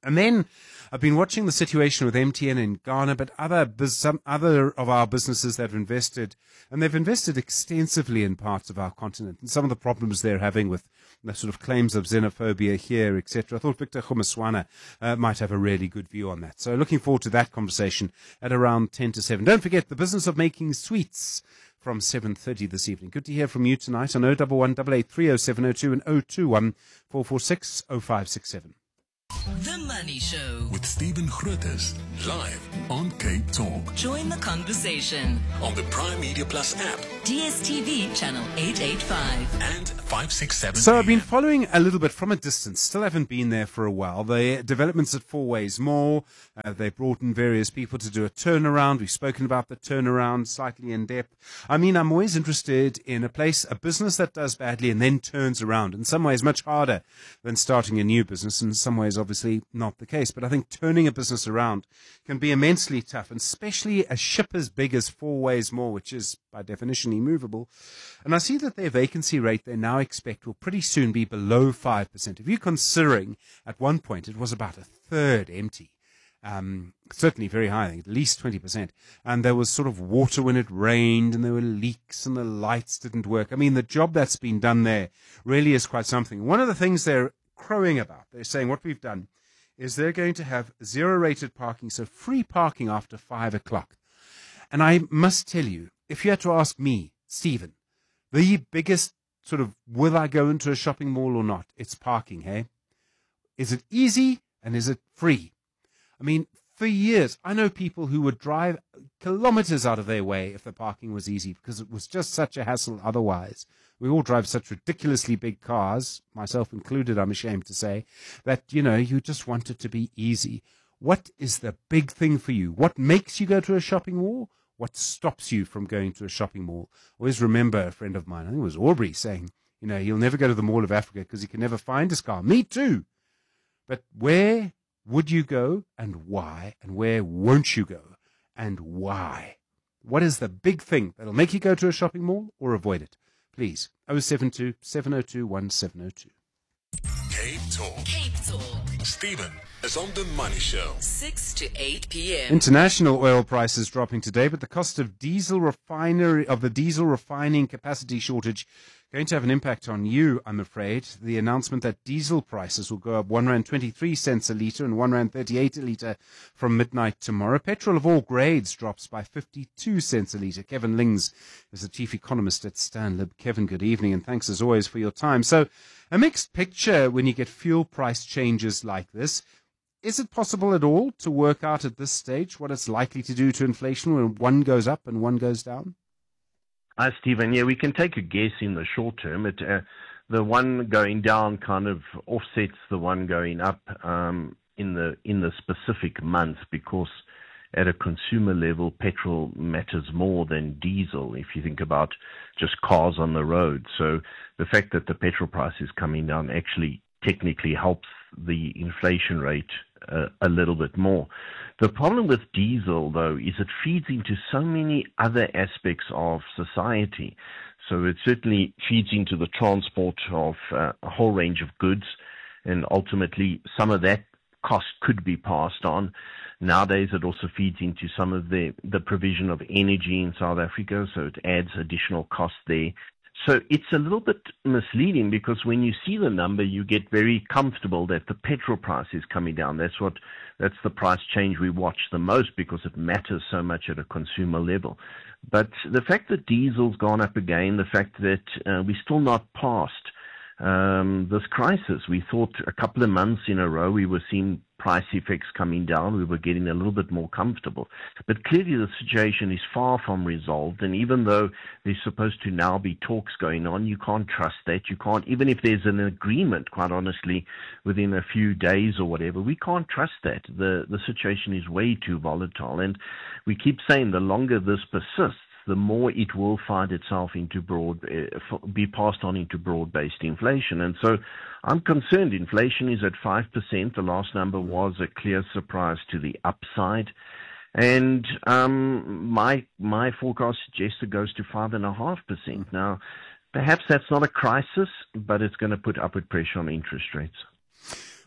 And then I've been watching the situation with M T N in Ghana, but other bus- some other of our businesses that have invested, and they've invested extensively in parts of our continent, and some of the problems they're having with the sort of claims of xenophobia here, et cetera. I thought Victor Khumaswana uh, might have a really good view on that. So looking forward to that conversation at around ten to seven. Don't forget the business of making sweets from seven thirty this evening. Good to hear from you tonight on oh one one, eight eight three, oh seven oh two and oh two one, four four six, oh five six seven. The Money Show with Stephen Grootes, live on Cape Talk. Join the conversation On the Prime Media Plus app D S T V channel eight eighty-five. and five six seven. So I've been following a little bit from a distance. Still haven't been there for a while. The developments at Four Ways Mall. Uh, they brought in various people to do a turnaround. We've spoken about the turnaround slightly in depth. I mean, I'm always interested in a place, a business that does badly and then turns around. In some ways, much harder than starting a new business. In some ways, obviously not the case. But I think turning a business around can be immensely tough, and especially a ship as big as Four Ways Mall, which is by definition immovable. And I see that their vacancy rate they now expect will pretty soon be below five percent. If you're considering at one point it was about a third empty, um, certainly very high, I think at least twenty percent. And there was sort of water when it rained, and there were leaks, and the lights didn't work. I mean, the job that's been done there really is quite something. One of the things they're crowing about, they're saying what we've done is they're going to have zero-rated parking, so free parking after five o'clock. And I must tell you, if you had to ask me, Stephen, the biggest sort of, will I go into a shopping mall or not? It's parking, hey? Is it easy and is it free? I mean, for years, I know people who would drive kilometers out of their way if the parking was easy because it was just such a hassle otherwise. We all drive such ridiculously big cars, myself included, I'm ashamed to say, that, you know, you just want it to be easy. What is the big thing for you? What makes you go to a shopping mall? What stops you from going to a shopping mall? Always remember a friend of mine, I think it was Aubrey, saying, you know, he'll never go to the Mall of Africa because he can never find his car. Me too. But where would you go and why? And where won't you go and why? What is the big thing that'll make you go to a shopping mall or avoid it? Please, oh seven two, seven oh two, one seven oh two. Cape Talk. Cape Talk. Stephen is on the Money Show. six to eight p.m. International oil prices dropping today, but the cost of diesel refinery of the diesel refining capacity shortage going to have an impact on you, I'm afraid. The announcement that diesel prices will go up one rand twenty-three cents a litre and one rand thirty-eight a litre from midnight tomorrow. Petrol of all grades drops by fifty-two cents a litre. Kevin Lings is the chief economist at Stanlib. Kevin, good evening, and thanks as always for your time. So, a mixed picture when you get fuel price changes like this. Is it possible at all to work out at this stage what it's likely to do to inflation when one goes up and one goes down? Hi, Stephen. Yeah, we can take a guess in the short term. It, uh, the one going down kind of offsets the one going up um, in the in the specific month because at a consumer level, petrol matters more than diesel if you think about just cars on the road. So the fact that the petrol price is coming down actually technically helps the inflation rate uh, a little bit more. The problem with diesel, though, is it feeds into so many other aspects of society. So it certainly feeds into the transport of uh, a whole range of goods, and ultimately some of that cost could be passed on. Nowadays, it also feeds into some of the, the provision of energy in South Africa, so it adds additional cost there. So it's a little bit misleading because when you see the number, you get very comfortable that the petrol price is coming down. That's what, that's the price change we watch the most because it matters so much at a consumer level. But the fact that diesel's gone up again, the fact that uh, we're still not past um, this crisis, we thought a couple of months in a row we were seeing price effects coming down, we were getting a little bit more comfortable. But clearly the situation is far from resolved, and even though there's supposed to now be talks going on, you can't trust that. You can't, even if there's an agreement, quite honestly, within a few days or whatever, we can't trust that. The, the situation is way too volatile, and we keep saying the longer this persists, the more it will find itself into broad, uh, be passed on into broad-based inflation. And so I'm concerned inflation is at five percent. The last number was a clear surprise to the upside. And um, my my forecast suggests it goes to five point five percent. Now, perhaps that's not a crisis, but it's going to put upward pressure on interest rates.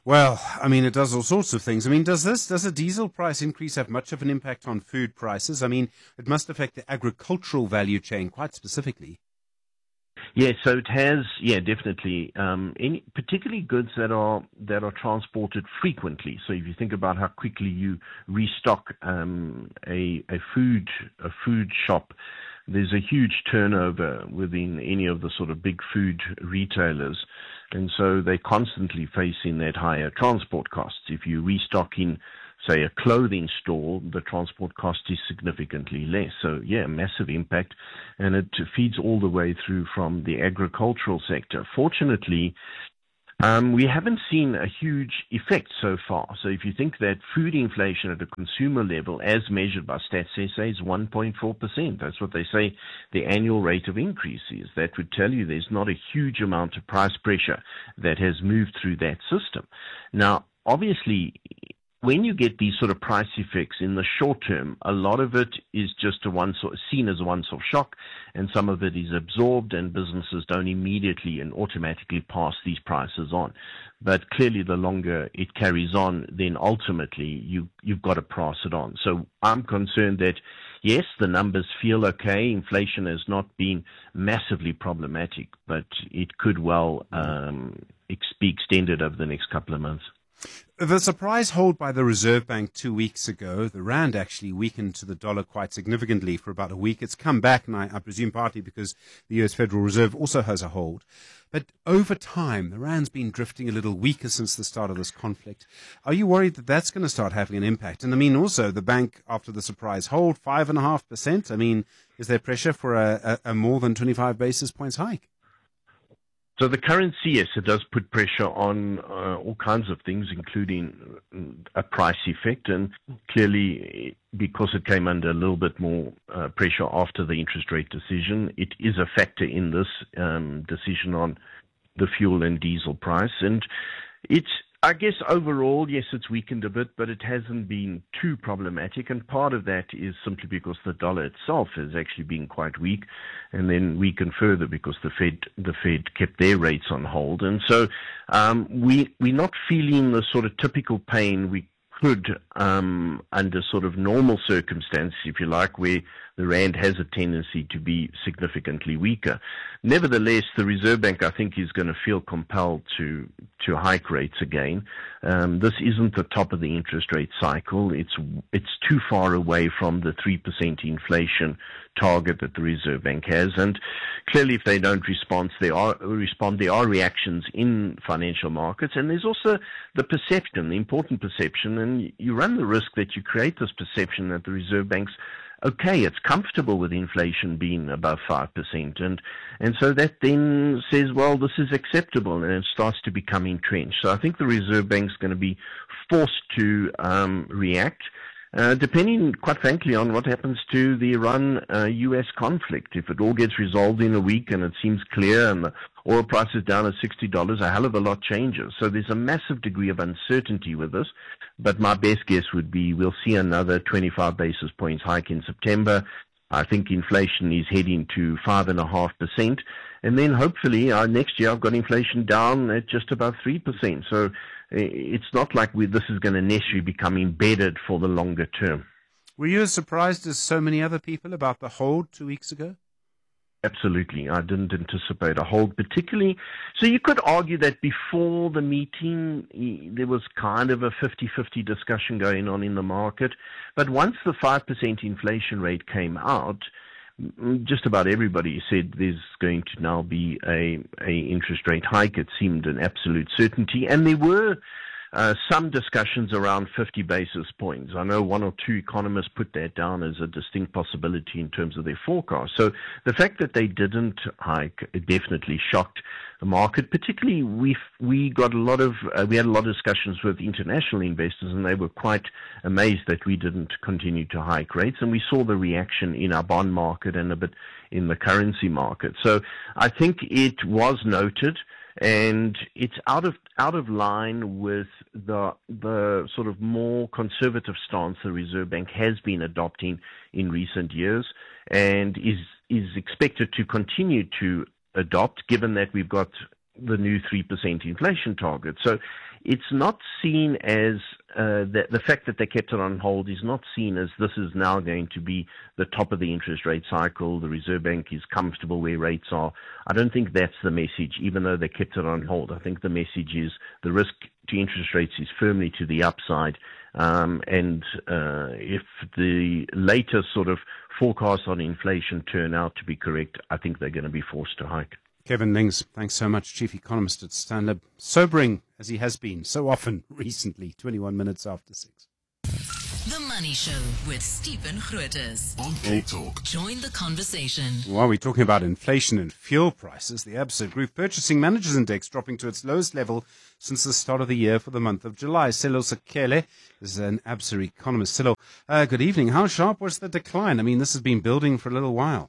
Well, I mean, it does all sorts of things. I mean, does this, does a diesel price increase have much of an impact on food prices? I mean, it must affect the agricultural value chain quite specifically. Yeah, so it has, yeah, definitely. Um, any, particularly goods that are that are transported frequently. So if you think about how quickly you restock um, a a food a food shop, there's a huge turnover within any of the sort of big food retailers, and so they're constantly facing that higher transport costs. If you restock in, say, a clothing store, the transport cost is significantly less. So, yeah, massive impact, and it feeds all the way through from the agricultural sector. Fortunately, um, we haven't seen a huge effect so far. So if you think that food inflation at a consumer level, as measured by Stats S A, is one point four percent, that's what they say the annual rate of increase is. That would tell you there's not a huge amount of price pressure that has moved through that system. Now, obviously, when you get these sort of price effects in the short term, a lot of it is just a one sort seen as a once-off shock, and some of it is absorbed, and businesses don't immediately and automatically pass these prices on. But clearly, the longer it carries on, then ultimately you you've got to pass it on. So I'm concerned that yes, the numbers feel okay. Inflation has not been massively problematic, but it could well um, be extended over the next couple of months. The surprise hold by the Reserve Bank two weeks ago, the rand actually weakened to the dollar quite significantly for about a week. It's come back, and I, I presume partly because the U S Federal Reserve also has a hold. But over time, the rand's been drifting a little weaker since the start of this conflict. Are you worried that that's going to start having an impact? And I mean, also, the bank, after the surprise hold, five point five percent. I mean, is there pressure for a, a, a more than twenty-five basis points hike? So the currency, yes, it does put pressure on uh, all kinds of things, including a price effect. And clearly, because it came under a little bit more uh, pressure after the interest rate decision, it is a factor in this um, decision on the fuel and diesel price. And it's, I guess overall, yes, it's weakened a bit, but it hasn't been too problematic. And part of that is simply because the dollar itself has actually been quite weak, and then weakened further because the Fed the Fed kept their rates on hold. And so um, we we're not feeling the sort of typical pain we could um, under sort of normal circumstances, if you like, where the rand has a tendency to be significantly weaker. Nevertheless, the Reserve Bank, I think, is going to feel compelled to to hike rates again. Um, this isn't the top of the interest rate cycle. It's it's too far away from the three percent inflation target that the Reserve Bank has. And clearly, if they don't respond, there are respond, there are reactions in financial markets. And there's also the perception, the important perception, and you run the risk that you create this perception that the Reserve Bank's okay, it's comfortable with inflation being above five percent. And, and so that then says, well, this is acceptable, and it starts to become entrenched. So I think the Reserve Bank's going to be forced to um, react, uh, depending, quite frankly, on what happens to the Iran-U S uh, conflict. If it all gets resolved in a week and it seems clear and the oil price is down at sixty dollars, a hell of a lot changes. So there's a massive degree of uncertainty with this. But my best guess would be we'll see another twenty-five basis points hike in September. I think inflation is heading to five point five percent. And then hopefully uh, next year I've got inflation down at just above three percent. So it's not like we, this is going to necessarily become embedded for the longer term. Were you as surprised as so many other people about the hold two weeks ago? Absolutely. I didn't anticipate a hold particularly. So you could argue that before the meeting, there was kind of a fifty-fifty discussion going on in the market. But once the five percent inflation rate came out, just about everybody said there's going to now be a, a interest rate hike. It seemed an absolute certainty. And there were Uh, some discussions around fifty basis points. I know one or two economists put that down as a distinct possibility in terms of their forecast. So the fact that they didn't hike definitely shocked the market. Particularly, we we got a lot of uh, we had a lot of discussions with international investors, and they were quite amazed that we didn't continue to hike rates. And we saw the reaction in our bond market and a bit in the currency market. So I think it was noted. And it's out of out of line with the the sort of more conservative stance the Reserve Bank has been adopting in recent years, and is is expected to continue to adopt, given that we've got the new three percent inflation target. So it's not seen as, uh, the, the fact that they kept it on hold is not seen as this is now going to be the top of the interest rate cycle. The Reserve Bank is comfortable where rates are. I don't think that's the message, even though they kept it on hold. I think the message is the risk to interest rates is firmly to the upside. Um, and uh, if the latest sort of forecasts on inflation turn out to be correct, I think they're going to be forced to hike. Kevin Lings, thanks so much, Chief Economist at Stanlib. Sobering, as he has been so often recently, twenty-one minutes after six. The Money Show with Stephen Grootes. On Cape Talk. Join the conversation. While we're talking about inflation and fuel prices, the Absa Group Purchasing Managers Index dropping to its lowest level since the start of the year for the month of July. Selo Sekele is an Absa economist. Selo, uh, good evening. How sharp was the decline? I mean, this has been building for a little while.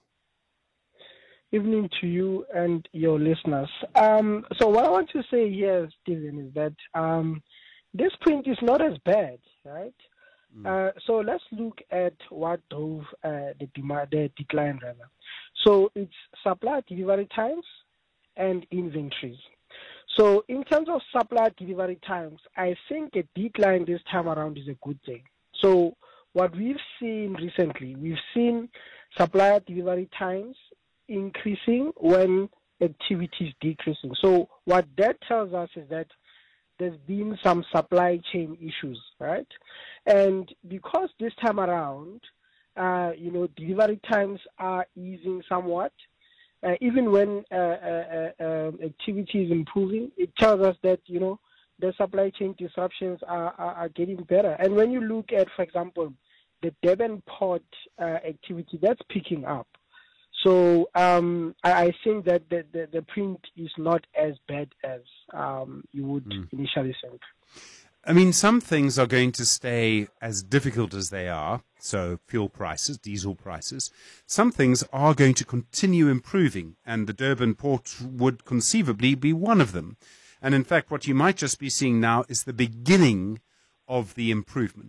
Evening to you and your listeners. Um, so what I want to say here, Stephen, is that um, this print is not as bad, right? Mm. Uh, so let's look at what drove uh, the, demand, the decline, rather. So it's supply delivery times and inventories. So in terms of supply delivery times, I think a decline this time around is a good thing. So what we've seen recently, we've seen supply delivery times increasing when activity is decreasing. So what that tells us is that there's been some supply chain issues, right? And because this time around, uh, you know, delivery times are easing somewhat, uh, even when uh, uh, uh, activity is improving, it tells us that, you know, the supply chain disruptions are, are, are getting better. And when you look at, for example, the Durban port uh, activity, that's picking up. So um, I, I think that the, the, the print is not as bad as um, you would mm. initially think. I mean, some things are going to stay as difficult as they are, so fuel prices, diesel prices. Some things are going to continue improving, and the Durban port would conceivably be one of them. And in fact, what you might just be seeing now is the beginning of the improvement.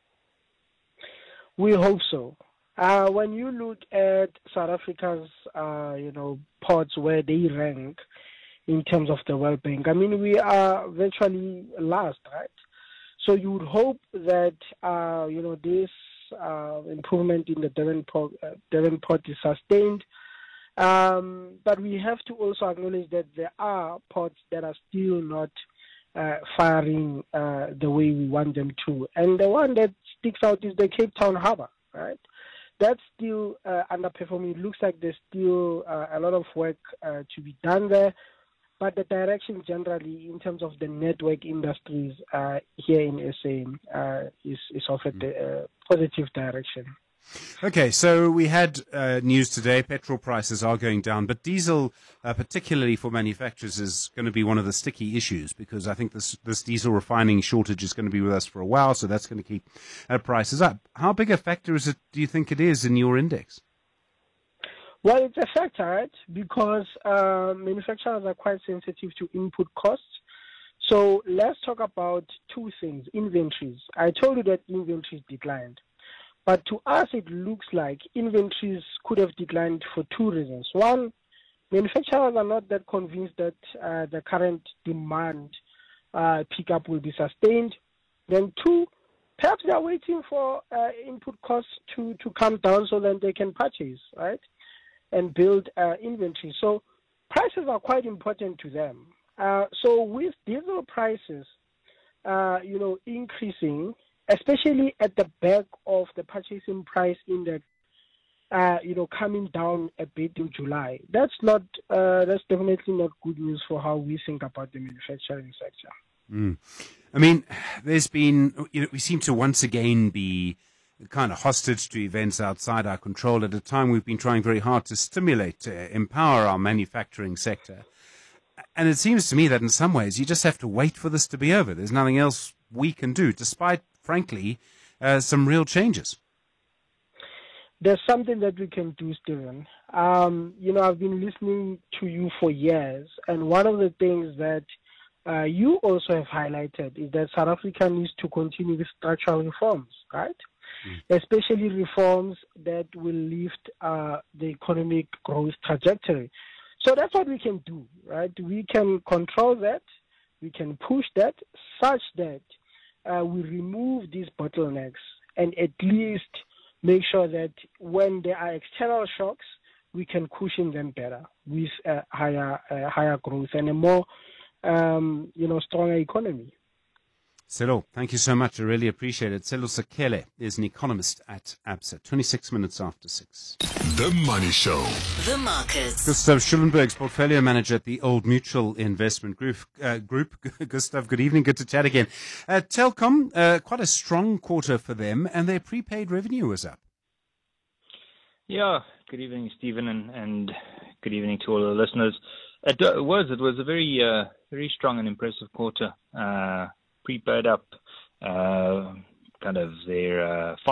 We hope so. Uh, when you look at South Africa's, uh, you know, ports where they rank in terms of the World Bank, I mean, we are virtually last, right? So you would hope that, uh, you know, this uh, improvement in the Durban port, uh, Durban port is sustained. Um, but we have to also acknowledge that there are ports that are still not uh, firing uh, the way we want them to. And the one that sticks out is the Cape Town Harbour, right? That's still uh, underperforming. It looks like there's still uh, a lot of work uh, to be done there. But the direction generally in terms of the network industries uh, here in S A uh, is, is of a uh, positive direction. Okay, so we had uh, news today. Petrol prices are going down, but diesel, uh, particularly for manufacturers, is going to be one of the sticky issues because I think this this diesel refining shortage is going to be with us for a while, so that's going to keep uh, prices up. How big a factor is it, do you think it is in your index? Well, it's a factor, right? Because uh, manufacturers are quite sensitive to input costs. So let's talk about two things. Inventories. I told you that inventories declined. But to us, it looks like inventories could have declined for two reasons. One, manufacturers are not that convinced that uh, the current demand uh, pickup will be sustained. Then two, perhaps they are waiting for uh, input costs to, to come down so that they can purchase, right, and build uh, inventory. So prices are quite important to them. Uh, so with diesel prices, uh, you know, increasing, especially at the back of the purchasing price index, uh, you know, coming down a bit in July. That's not, uh, that's definitely not good news for how we think about the manufacturing sector. Mm. I mean, there's been, you know, we seem to once again be kind of hostage to events outside our control at a time we've been trying very hard to stimulate, to empower our manufacturing sector. And it seems to me that in some ways you just have to wait for this to be over. There's nothing else we can do, despite, frankly, uh, some real changes. There's something that we can do, Stephen. Um, you know, I've been listening to you for years, and one of the things that uh, you also have highlighted is that South Africa needs to continue with structural reforms, right? Mm. Especially reforms that will lift uh, the economic growth trajectory. So that's what we can do, right? We can control that, we can push that such that uh, we remove these bottlenecks and at least make sure that when there are external shocks, we can cushion them better with a higher, uh, higher growth and a more, um, you know, stronger economy. Selo, thank you so much. I really appreciate it. Selo Sekele is an economist at ABSA. twenty-six minutes after six. The Money Show. The markets. Gustav Schulenberg's portfolio manager at the Old Mutual Investment Group. Uh, group. Gustav, good evening. Good to chat again. Uh, Telkom, uh, quite a strong quarter for them, and their prepaid revenue was up. Yeah, good evening, Stephen, and, and good evening to all the listeners. It was, it was a very, uh, very strong and impressive quarter. Uh, prepaid up, uh, kind of their uh,